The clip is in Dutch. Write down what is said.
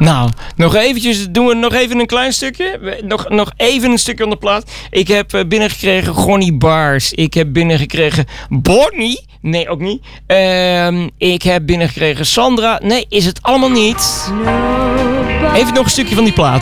Nou, nog eventjes, doen we nog even een klein stukje. Nog even een stukje op de plaat. Ik heb binnengekregen Gonnie Baars. Ik heb binnengekregen Bonnie. Nee, ook niet. Ik heb binnengekregen Sandra. Nee, is het allemaal niet. Even nog een stukje van die plaat.